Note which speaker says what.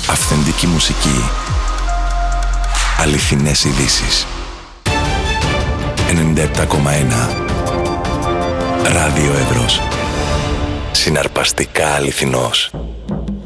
Speaker 1: Αυθεντική μουσική. Αληθινές ειδήσεις. 97,1 Ράδιο Εύρος. Συναρπαστικά αληθινός.